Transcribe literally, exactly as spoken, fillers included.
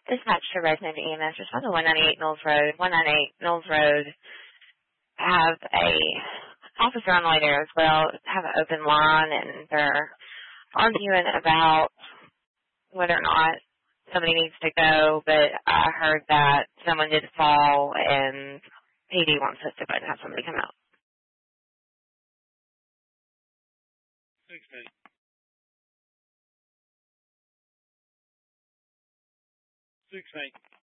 Dispatch to resident E M S. Respond to one ninety-eight Knowles Road. one ninety-eight Knowles Road. Have a officer on the way there as well. Have an open line, and they're arguing about whether or not somebody needs to go. But I heard that someone did fall, and P D wants us to go and have somebody come out. Six eight. Six eight.